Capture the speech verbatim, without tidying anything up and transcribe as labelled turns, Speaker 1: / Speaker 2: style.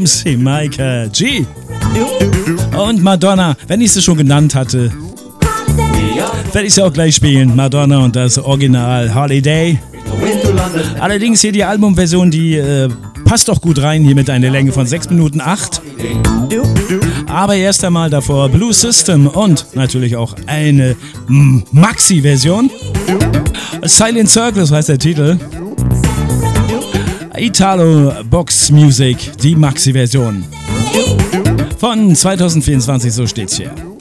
Speaker 1: M C Micah G. Und Madonna, wenn ich sie schon genannt hatte, werde ich sie auch gleich spielen. Madonna und das Original Holiday. Allerdings hier die Albumversion, die äh, passt doch gut rein, hier mit einer Länge von sechs Minuten acht. Aber erst einmal davor Blue System und natürlich auch eine Maxi-Version. Silent Circle, so heißt der Titel. Italo Box Music, die Maxi-Version. Von zwanzig vierundzwanzig, so steht's hier.